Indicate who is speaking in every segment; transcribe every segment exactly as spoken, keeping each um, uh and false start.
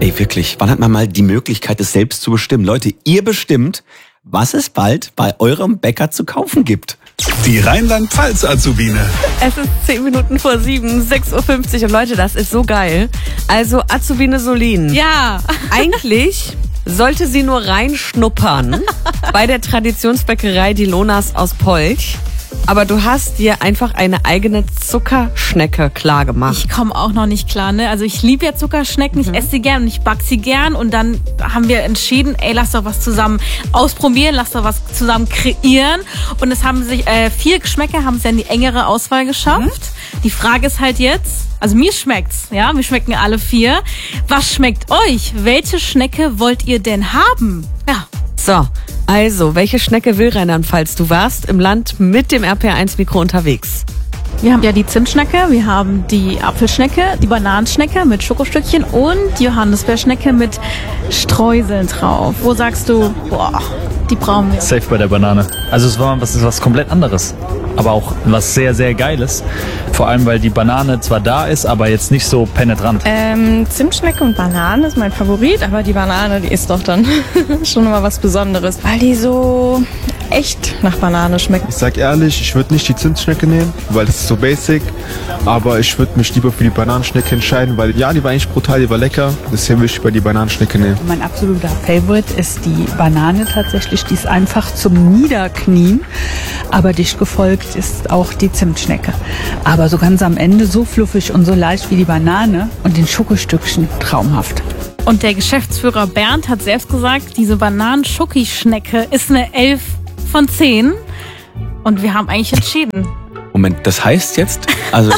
Speaker 1: Ey, wirklich, wann hat man mal die Möglichkeit, es selbst zu bestimmen? Leute, ihr bestimmt, was es bald bei eurem Bäcker zu kaufen gibt.
Speaker 2: Die Rheinland-Pfalz-Azubine.
Speaker 3: Es ist zehn Minuten vor sieben, sechs Uhr fünfzig und Leute, das ist so geil. Also Azubine Solin.
Speaker 4: Ja.
Speaker 3: Eigentlich sollte sie nur reinschnuppern bei der Traditionsbäckerei Die Lonas aus Polch. Aber du hast dir einfach eine eigene Zuckerschnecke klar gemacht.
Speaker 4: Ich komme auch noch nicht klar, ne? Also ich liebe ja Zuckerschnecken, ich esse sie gern und ich back sie gern. Und dann haben wir entschieden, ey, lass doch was zusammen ausprobieren, lass doch was zusammen kreieren. Und es haben sich äh, vier Geschmäcker, haben es ja in die engere Auswahl geschafft. Mhm. Die Frage ist halt jetzt, also mir schmeckt's, ja, mir schmecken alle vier. Was schmeckt euch? Welche Schnecke wollt ihr denn haben? Ja.
Speaker 3: So, also, welche Schnecke will Rheinland-Pfalz? Du warst im Land mit dem R P R eins Mikro unterwegs.
Speaker 4: Wir haben ja die Zimtschnecke, wir haben die Apfelschnecke, die Bananenschnecke mit Schokostückchen und die Johannisbeerschnecke mit Streuseln drauf. Wo sagst du, boah, die brauchen wir?
Speaker 5: Safe bei der Banane. Also es war was, was komplett anderes, aber auch was sehr, sehr Geiles. Vor allem, weil die Banane zwar da ist, aber jetzt nicht so penetrant.
Speaker 6: Ähm, Zimtschnecke und Banane ist mein Favorit, aber die Banane, die ist doch dann schon mal was Besonderes, weil die so echt nach Banane schmeckt.
Speaker 7: Ich sag ehrlich, ich würde nicht die Zimtschnecke nehmen, weil das ist so basic, aber ich würde mich lieber für die Bananenschnecke entscheiden, weil ja, die war eigentlich brutal, die war lecker, deswegen würde ich lieber die Bananenschnecke nehmen.
Speaker 8: Mein absoluter Favorite ist die Banane tatsächlich, die ist einfach zum Niederknien, aber dicht gefolgt ist auch die Zimtschnecke. Aber so ganz am Ende so fluffig und so leicht wie die Banane und den Schokostückchen traumhaft.
Speaker 4: Und der Geschäftsführer Bernd hat selbst gesagt, diese Bananen-Schokischnecke ist eine elf von zehn. Und wir haben eigentlich entschieden.
Speaker 1: Moment, das heißt jetzt, also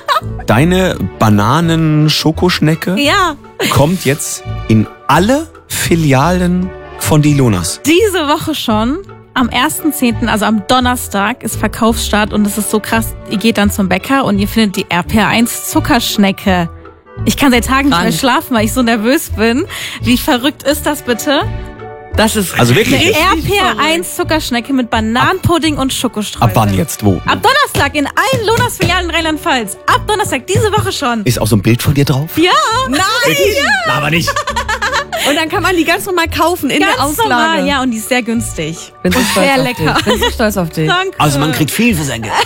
Speaker 1: deine Bananen-Schokoschnecke
Speaker 4: Ja.
Speaker 1: kommt jetzt in alle Filialen von Die Lonas.
Speaker 4: Diese Woche schon. Am ersten zehnten, also am Donnerstag, ist Verkaufsstart und es ist so krass, ihr geht dann zum Bäcker und ihr findet die R P R eins Zuckerschnecke. Ich kann seit Tagen nicht mehr schlafen, weil ich so nervös bin. Wie verrückt ist das bitte?
Speaker 3: Das ist
Speaker 1: Also wirklich?
Speaker 4: Eine R P R eins Zuckerschnecke mit Bananenpudding und Schokostreusel.
Speaker 1: Ab wann jetzt? Wo?
Speaker 4: Ab Donnerstag in allen Lonas-Filialen in Rheinland-Pfalz. Ab Donnerstag, diese Woche schon.
Speaker 1: Ist auch so ein Bild von dir drauf?
Speaker 4: Ja!
Speaker 3: Nein!
Speaker 4: Ja.
Speaker 1: Aber nicht.
Speaker 3: Und dann kann man die ganz normal kaufen in
Speaker 4: Ganz
Speaker 3: der Auslage.
Speaker 4: normal, ja, und die ist sehr günstig.
Speaker 3: Bin so
Speaker 4: Und
Speaker 3: stolz
Speaker 4: sehr
Speaker 3: auf
Speaker 4: lecker.
Speaker 3: dich. Bin so stolz auf dich.
Speaker 4: Danke.
Speaker 1: Also man kriegt viel für sein Geld.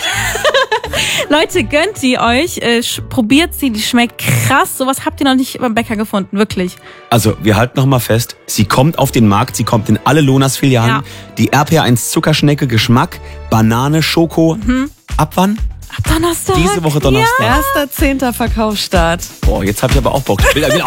Speaker 4: Leute, gönnt sie euch, äh, sch- probiert sie, die schmeckt krass. Sowas habt ihr noch nicht beim Bäcker gefunden, wirklich.
Speaker 1: Also wir halten noch mal fest, sie kommt auf den Markt, sie kommt in alle Lonas-Filialen.
Speaker 4: Ja.
Speaker 1: Die R P R eins Zuckerschnecke, Geschmack, Banane, Schoko. Ab wann?
Speaker 4: Ab Donnerstag.
Speaker 1: Diese Woche Donnerstag.
Speaker 3: Erster zehnter Verkaufsstart.
Speaker 1: Boah, jetzt hab ich aber auch Bock. Ich will, will